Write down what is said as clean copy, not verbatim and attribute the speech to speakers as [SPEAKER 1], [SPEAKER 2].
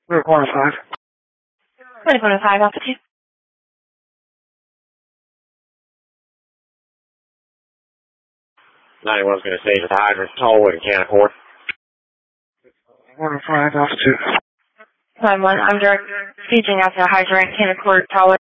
[SPEAKER 1] Route 105.
[SPEAKER 2] 20.5 altitude.
[SPEAKER 3] 91's going to stage at the hydrant, Tallwood and Canaccord.
[SPEAKER 1] 105 altitude.
[SPEAKER 2] 91, I'm direct staging out to hydrant, Canaccord, Tower.